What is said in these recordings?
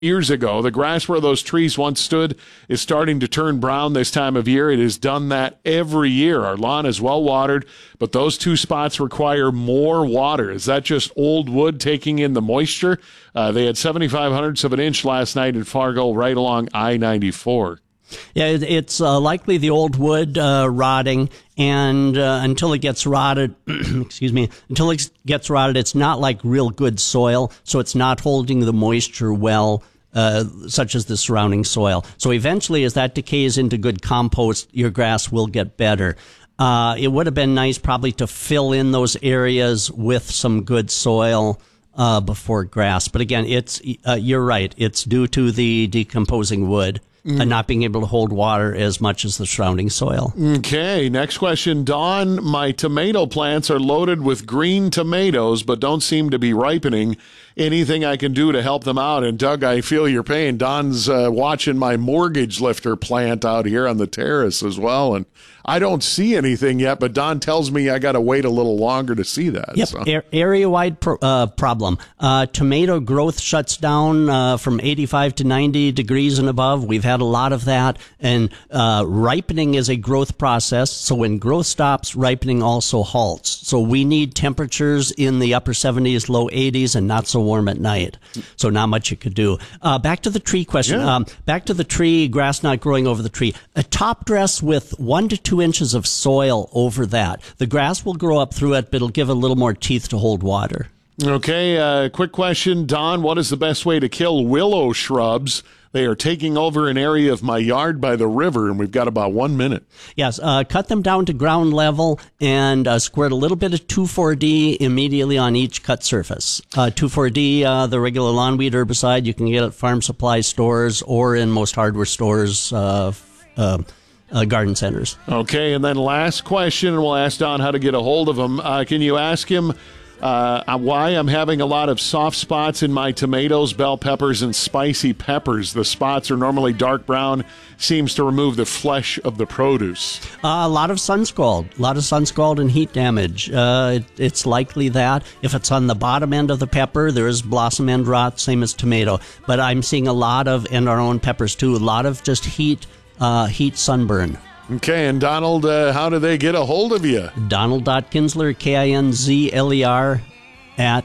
years ago. The grass where those trees once stood is starting to turn brown this time of year. It has done that every year. Our lawn is well watered, but those two spots require more water. Is that just old wood taking in the moisture? They had 0.75 of an inch last night in Fargo, right along I-94. Yeah, it's likely the old wood rotting, and until it gets rotted, until it gets rotted, it's not like real good soil, so it's not holding the moisture well, such as the surrounding soil. So eventually, as that decays into good compost, your grass will get better. It would have been nice probably to fill in those areas with some good soil before grass. But again, you're right. It's due to the decomposing wood. And not being able to hold water as much as the surrounding soil. Okay, next question. Don, my tomato plants are loaded with green tomatoes, but don't seem to be ripening. Anything I can do to help them out? And Doug, I feel your pain. Don's watching my mortgage lifter plant out here on the terrace as well, and I don't see anything yet, but Don tells me I got to wait a little longer to see that. Yep, so. Area-wide problem. Tomato growth shuts down from 85 to 90 degrees and above. We've had a lot of that, and ripening is a growth process, so when growth stops, ripening also halts. So we need temperatures in the upper 70s, low 80s, and not so warm at night. So not much you could do. Back to the tree question. Yeah. Back to the tree, grass not growing over the tree. A top dress with 1 to 2 inches of soil over that. The grass will grow up through it, but it'll give a little more teeth to hold water. Okay, quick question. Don, what is the best way to kill willow shrubs? They are taking over an area of my yard by the river, and we've got about 1 minute. Yes, cut them down to ground level and squirt a little bit of 2,4-D immediately on each cut surface. 2,4-D, the regular lawn weed herbicide, you can get at farm supply stores or in most hardware stores, garden centers. Okay, and then last question, and we'll ask Don how to get a hold of him. Can you ask him why I'm having a lot of soft spots in my tomatoes, bell peppers, and spicy peppers? The spots are normally dark brown, seems to remove the flesh of the produce. A lot of sun scald and heat damage. It's likely that. If it's on the bottom end of the pepper, there is blossom end rot, same as tomato. But I'm seeing a lot of, and our own peppers too, a lot of just heat sunburn. Okay, and Donald, how do they get a hold of you? Donald.Kinsler, Kinzler, at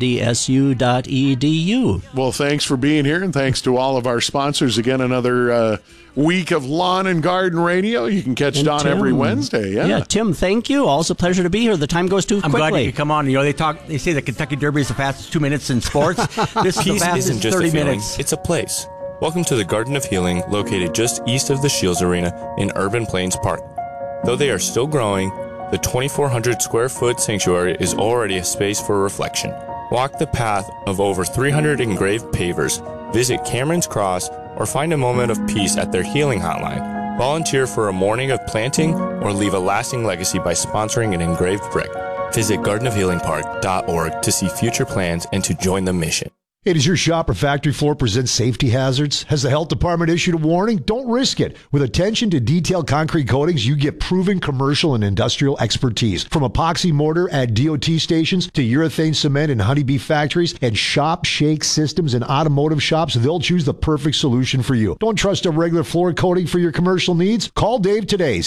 ndsu.edu. Well, thanks for being here, and thanks to all of our sponsors. Again, another week of Lawn and Garden Radio. You can catch Don Tim, every Wednesday. Yeah, Tim, thank you. Always a pleasure to be here. The time goes too quickly. I'm glad you could come on. You know, they say the Kentucky Derby is the fastest 2 minutes in sports. This is the fastest 30 minutes. It's a place. Welcome to the Garden of Healing, located just east of the Shields Arena in Urban Plains Park. Though they are still growing, the 2,400 square foot sanctuary is already a space for reflection. Walk the path of over 300 engraved pavers, visit Cameron's Cross, or find a moment of peace at their healing hotline. Volunteer for a morning of planting or leave a lasting legacy by sponsoring an engraved brick. Visit gardenofhealingpark.org to see future plans and to join the mission. Hey, does your shop or factory floor present safety hazards? Has the health department issued a warning? Don't risk it. With attention to detailed concrete coatings, you get proven commercial and industrial expertise. From epoxy mortar at DOT stations to urethane cement in honeybee factories and Shop Shake Systems in automotive shops, they'll choose the perfect solution for you. Don't trust a regular floor coating for your commercial needs? Call Dave today,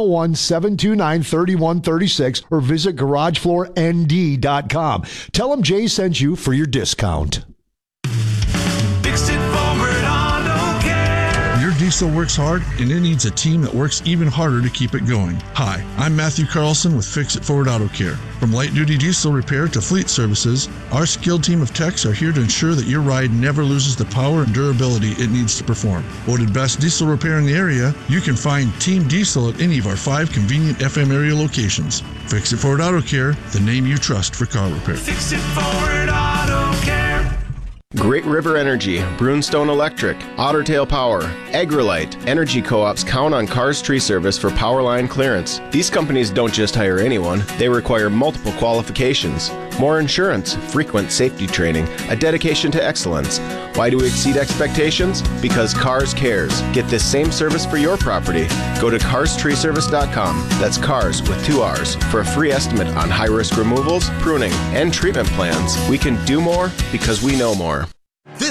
701-729-3136, or visit GarageFloorND.com. Tell him Jay sent you for your discount. Your diesel works hard, and it needs a team that works even harder to keep it going. Hi, I'm Matthew Carlson with Fix It Forward Auto Care. From light-duty diesel repair to fleet services, our skilled team of techs are here to ensure that your ride never loses the power and durability it needs to perform. Voted best diesel repair in the area, you can find Team Diesel at any of our 5 convenient FM area locations. Fix It Forward Auto Care, the name you trust for car repair. Fix It Forward Auto Care. Great River Energy, Brunstone Electric, Ottertail Power, Agrilite, energy co-ops count on Carr's Tree Service for power line clearance. These companies don't just hire anyone, they require multiple qualifications. More insurance, frequent safety training, a dedication to excellence. Why do we exceed expectations? Because Carr's cares. Get this same service for your property. Go to carstreeservice.com, that's Cars with 2 R's, for a free estimate on high-risk removals, pruning, and treatment plans. We can do more because we know more. This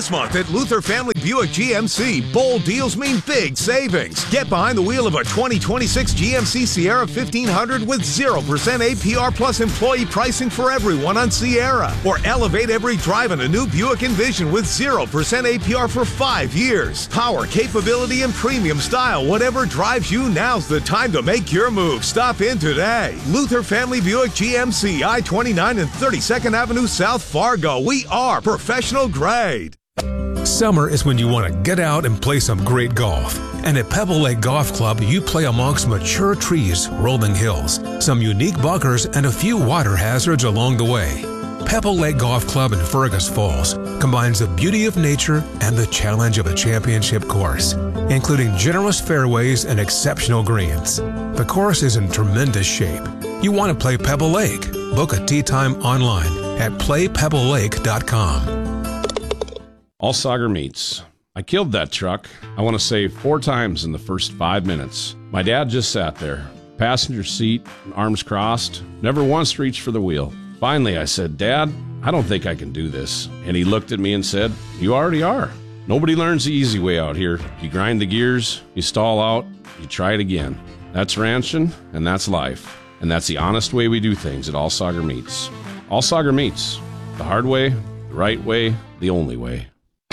This month at Luther Family Buick GMC, bold deals mean big savings. Get behind the wheel of a 2026 GMC Sierra 1500 with 0% APR plus employee pricing for everyone on Sierra. Or elevate every drive in a new Buick Envision with 0% APR for 5 years. Power, capability, and premium style. Whatever drives you, now's the time to make your move. Stop in today. Luther Family Buick GMC, I-29 and 32nd Avenue South, Fargo. We are professional grade. Summer is when you want to get out and play some great golf. And at Pebble Lake Golf Club, you play amongst mature trees, rolling hills, some unique bunkers, and a few water hazards along the way. Pebble Lake Golf Club in Fergus Falls combines the beauty of nature and the challenge of a championship course, including generous fairways and exceptional greens. The course is in tremendous shape. You want to play Pebble Lake? Book a tee time online at playpebblelake.com. All Sauger Meats. I killed that truck, I want to say 4 times in the first 5 minutes. My dad just sat there, passenger seat, arms crossed, never once reached for the wheel. Finally, I said, Dad, I don't think I can do this. And he looked at me and said, you already are. Nobody learns the easy way out here. You grind the gears, you stall out, you try it again. That's ranching, and that's life. And that's the honest way we do things at All Sauger Meats. All Sauger Meats. The hard way, the right way, the only way.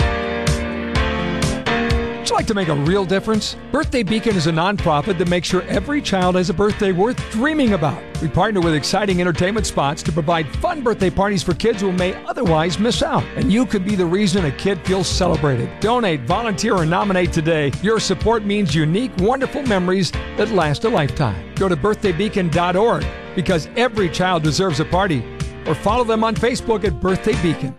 Would you like to make a real difference? Birthday Beacon is a nonprofit that makes sure every child has a birthday worth dreaming about. We partner with exciting entertainment spots to provide fun birthday parties for kids who may otherwise miss out. And you could be the reason a kid feels celebrated. Donate, volunteer, or nominate today. Your support means unique, wonderful memories that last a lifetime. Go to birthdaybeacon.org because every child deserves a party. Or follow them on Facebook at Birthday Beacon.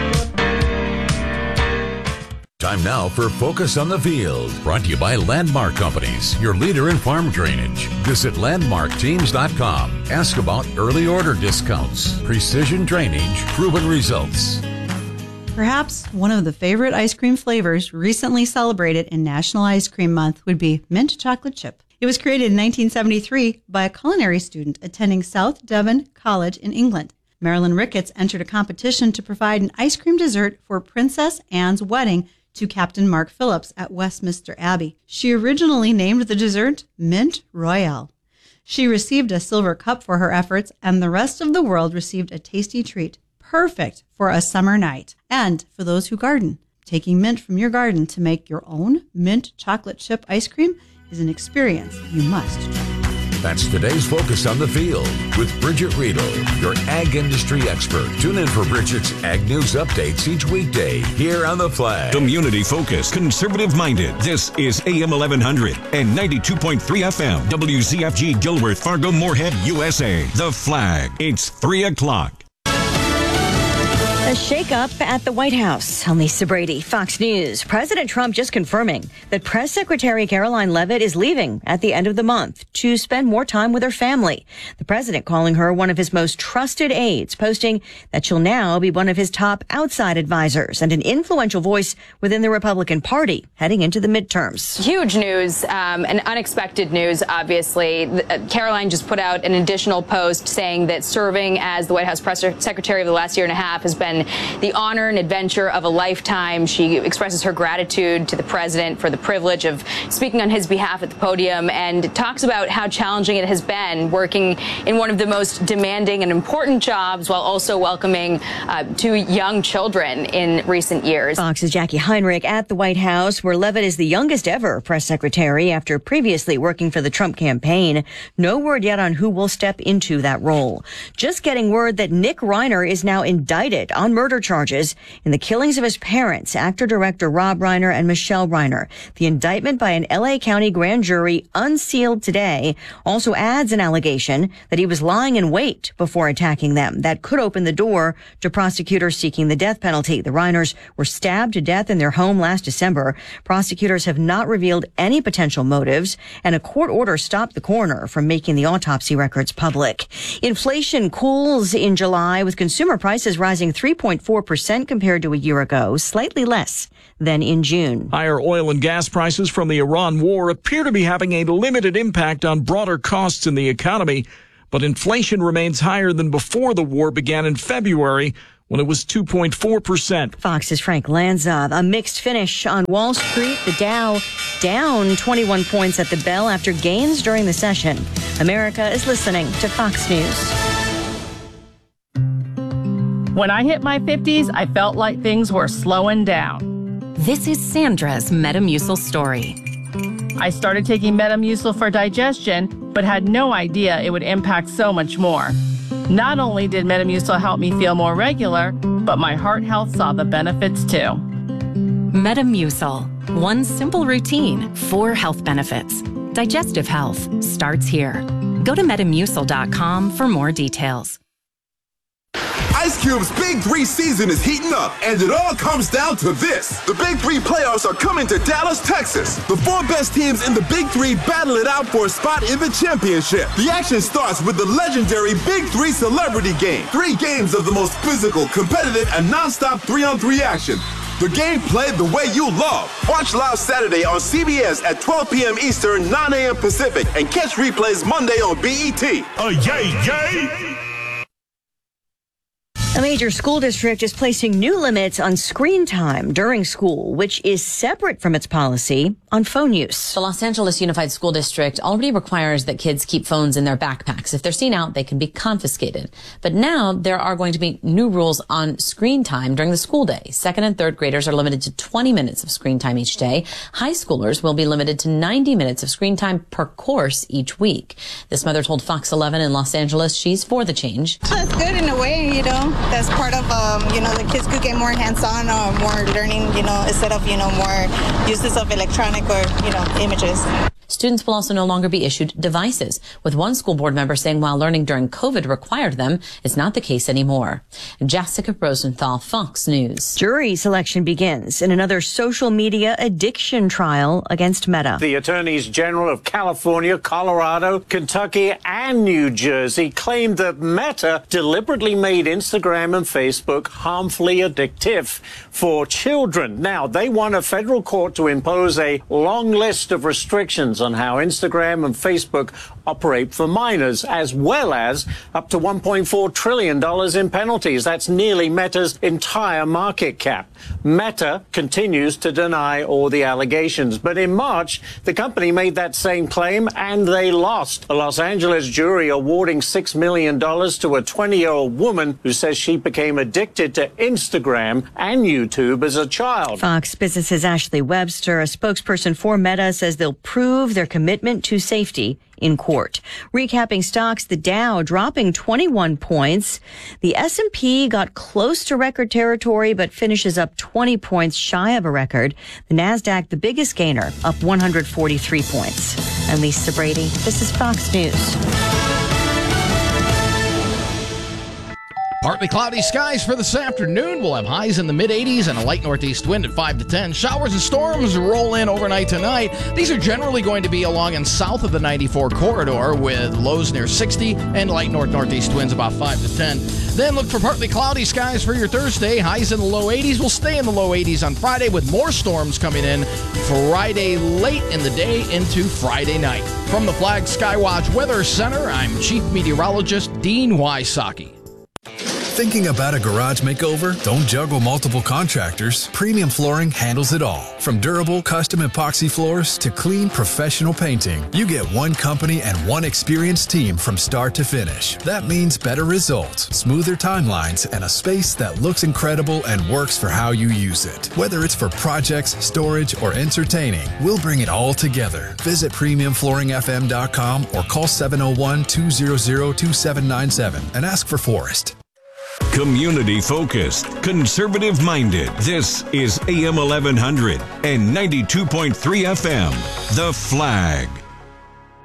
Time now for Focus on the Field, brought to you by Landmark Companies, your leader in farm drainage. Visit landmarkteams.com. Ask about early order discounts, precision drainage, proven results. Perhaps one of the favorite ice cream flavors recently celebrated in National Ice Cream Month would be mint chocolate chip. It was created in 1973 by a culinary student attending South Devon College in England. Marilyn Ricketts entered a competition to provide an ice cream dessert for Princess Anne's wedding to Captain Mark Phillips at Westminster Abbey. She originally named the dessert Mint Royale. She received a silver cup for her efforts, and the rest of the world received a tasty treat, perfect for a summer night. And for those who garden, taking mint from your garden to make your own mint chocolate chip ice cream is an experience you must try. That's today's Focus on the Field with Bridget Riedel, your ag industry expert. Tune in for Bridget's Ag News updates each weekday here on The Flag. Community focused, conservative minded. This is AM 1100 and 92.3 FM. WZFG Gilworth, Fargo, Moorhead, USA. The Flag. It's 3 o'clock. A shakeup at the White House. I'm Lisa Brady, Fox News. President Trump just confirming that Press Secretary Caroline Leavitt is leaving at the end of the month to spend more time with her family. The president calling her one of his most trusted aides, posting that she'll now be one of his top outside advisors and an influential voice within the Republican Party heading into the midterms. Huge news, and unexpected news, obviously. Caroline just put out an additional post saying that serving as the White House press secretary of the last year and a half has been the honor and adventure of a lifetime. She expresses her gratitude to the president for the privilege of speaking on his behalf at the podium and talks about how challenging it has been working in one of the most demanding and important jobs while also welcoming 2 young children in recent years. Fox's Jackie Heinrich at the White House, where Leavitt is the youngest ever press secretary after previously working for the Trump campaign. No word yet on who will step into that role. Just getting word that Nick Reiner is now indicted on murder charges in the killings of his parents, actor-director Rob Reiner and Michelle Reiner. The indictment by an L.A. County grand jury, unsealed today, also adds an allegation that he was lying in wait before attacking them. That could open the door to prosecutors seeking the death penalty. The Reiners were stabbed to death in their home last December. Prosecutors have not revealed any potential motives, and a court order stopped the coroner from making the autopsy records public. Inflation cools in July, with consumer prices rising 3.4% compared to a year ago, slightly less than in June. Higher oil and gas prices from the Iran war appear to be having a limited impact on broader costs in the economy, but inflation remains higher than before the war began in February, when it was 2.4%. Fox's Frank Lanza. A mixed finish on Wall Street. The Dow down 21 points at the bell after gains during the session. America is listening to Fox News. When I hit my 50s, I felt like things were slowing down. This is Sandra's Metamucil story. I started taking Metamucil for digestion, but had no idea it would impact so much more. Not only did Metamucil help me feel more regular, but my heart health saw the benefits too. Metamucil. One simple routine, 4 health benefits. Digestive health starts here. Go to Metamucil.com for more details. Ice Cube's Big 3 season is heating up, and it all comes down to this. The Big 3 playoffs are coming to Dallas, Texas. The 4 best teams in the Big 3 battle it out for a spot in the championship. The action starts with the legendary Big 3 Celebrity Game. 3 games of the most physical, competitive, and non-stop 3-on-3 action. The game played the way you love. Watch live Saturday on CBS at 12 p.m. Eastern, 9 a.m. Pacific, and catch replays Monday on BET. Yay! A major school district is placing new limits on screen time during school, which is separate from its policy on phone use. The Los Angeles Unified School District already requires that kids keep phones in their backpacks. If they're seen out, they can be confiscated. But now there are going to be new rules on screen time during the school day. 2nd and 3rd graders are limited to 20 minutes of screen time each day. High schoolers will be limited to 90 minutes of screen time per course each week. This mother told Fox 11 in Los Angeles she's for the change. That's good in a way, you know. That's part of, the kids could get more hands-on or more learning, instead of, more uses of electronic or, images. Students will also no longer be issued devices, with one school board member saying while learning during COVID required them, it's not the case anymore. Jessica Rosenthal, Fox News. Jury selection begins in another social media addiction trial against Meta. The attorneys general of California, Colorado, Kentucky, and New Jersey claimed that Meta deliberately made Instagram and Facebook harmfully addictive for children. Now, they want a federal court to impose a long list of restrictions on how Instagram and Facebook operate for minors, as well as up to $1.4 trillion in penalties. That's nearly Meta's entire market cap. Meta continues to deny all the allegations, but in March, the company made that same claim and they lost. A Los Angeles jury awarding $6 million to a 20-year-old woman who says she became addicted to Instagram and YouTube as a child. Fox Business's Ashley Webster, a spokesperson for Meta, says they'll prove their commitment to safety in court. Recapping stocks, the Dow dropping 21 points. The S&P got close to record territory, but finishes up 20 points shy of a record. The NASDAQ, the biggest gainer, up 143 points. I'm Lisa Brady. This is Fox News. Partly cloudy skies for this afternoon. We'll have highs in the mid-80s and a light northeast wind at 5 to 10. Showers and storms roll in overnight tonight. These are generally going to be along and south of the 94 corridor with lows near 60 and light northeast winds about 5 to 10. Then look for partly cloudy skies for your Thursday. Highs in the low 80s. We'll stay in the low 80s on Friday with more storms coming in Friday late in the day into Friday night. From the Flag Skywatch Weather Center, I'm Chief Meteorologist Dean Wysocki. Thinking about a garage makeover? Don't juggle multiple contractors. Premium Flooring handles it all. From durable custom epoxy floors to clean professional painting, you get one company and one experienced team from start to finish. That means better results, smoother timelines, and a space that looks incredible and works for how you use it. Whether it's for projects, storage, or entertaining, we'll bring it all together. Visit PremiumFlooringFM.com or call 701-200-2797 and ask for Forrest. Community focused, conservative minded. This is AM 1100 and 92.3 FM. The Flag.